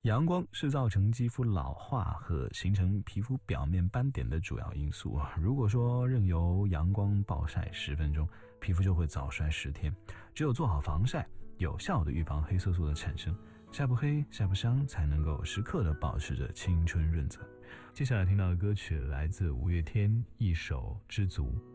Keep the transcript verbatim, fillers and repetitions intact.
阳光是造成肌肤老化和形成皮肤表面斑点的主要因素。如果说任由阳光暴晒十分钟，皮肤就会早衰十天。只有做好防晒，有效的预防黑色素的产生，晒不黑晒不伤，才能够时刻的保持着青春润泽。接下来听到的歌曲来自五月天一首《知足》。